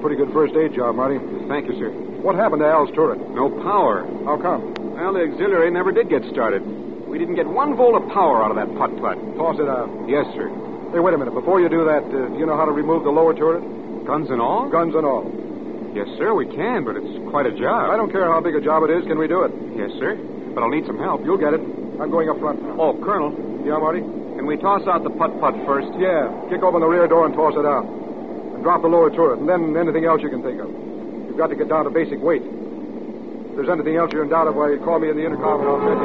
pretty good first aid job, Marty. Thank you, sir. What happened to Al's turret? No power. How come? Well, the auxiliary never did get started. We didn't get 1 volt of power out of that putt-putt. Toss it out. Yes, sir. Hey, wait a minute. Before you do that, do you know how to remove the lower turret? Guns and all? Guns and all. Yes, sir, we can, but it's quite a job. I don't care how big a job it is. Can we do it? Yes, sir. But I'll need some help. You'll get it. I'm going up front now. Oh, Colonel, Yeah, Marty? can we toss out the putt-putt first? Yeah. Kick open the rear door and toss it out. And drop the lower turret, and then anything else you can think of. You've got to get down to basic weight. If there's anything else you're in doubt of, why, call me in the intercom and I'll tell you.